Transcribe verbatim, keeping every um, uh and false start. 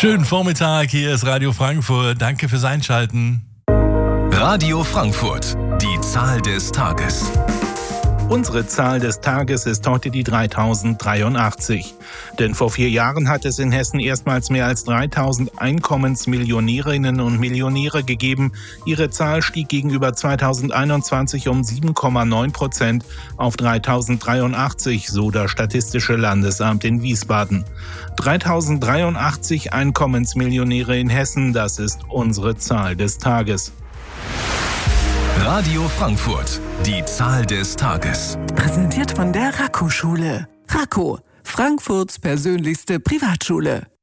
Schönen Vormittag, hier ist Radio Frankfurt. Danke fürs Einschalten. Radio Frankfurt, die Zahl des Tages. Unsere Zahl des Tages ist heute die dreitausenddreiundachtzig. Denn vor vier Jahren hat es in Hessen erstmals mehr als dreitausend Einkommensmillionärinnen und Millionäre gegeben. Ihre Zahl stieg gegenüber zweitausendeinundzwanzig um sieben Komma neun Prozent auf dreitausenddreiundachtzig, so das Statistische Landesamt in Wiesbaden. dreitausenddreiundachtzig Einkommensmillionäre in Hessen, das ist unsere Zahl des Tages. Radio Frankfurt, die Zahl des Tages. Präsentiert von der Raco-Schule. Raco, Frankfurts persönlichste Privatschule.